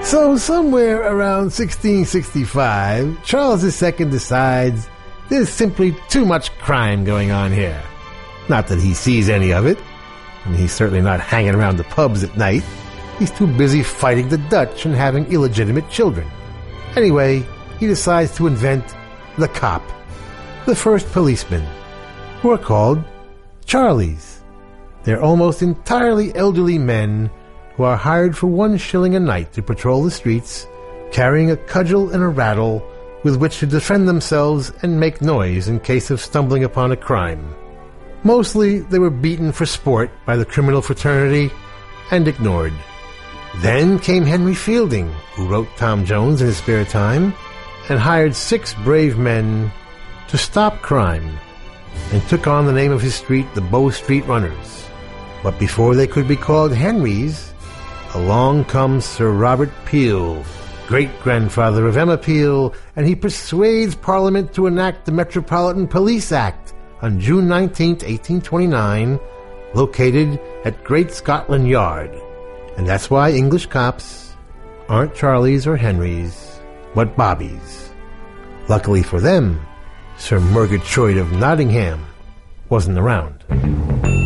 So somewhere around 1665, Charles II decides there's simply too much crime going on here. Not that he sees any of it. And he's certainly not hanging around the pubs at night. He's too busy fighting the Dutch and having illegitimate children. Anyway, he decides to invent the cop, the first policemen, who are called Charlies. They're almost entirely elderly men who are hired for 1 shilling a night to patrol the streets, carrying a cudgel and a rattle with which to defend themselves and make noise in case of stumbling upon a crime. Mostly they were beaten for sport by the criminal fraternity and ignored. Then came Henry Fielding, who wrote Tom Jones in his spare time, and hired 6 brave men to stop crime, and took on the name of his street the Bow Street Runners. But before they could be called Henrys, along comes Sir Robert Peel, great-grandfather of Emma Peel, and he persuades Parliament to enact the Metropolitan Police Act on June 19, 1829, located at Great Scotland Yard. And that's why English cops aren't Charlies or Henrys, but Bobbies. Luckily for them, Sir Murgatroyd of Nottingham wasn't around.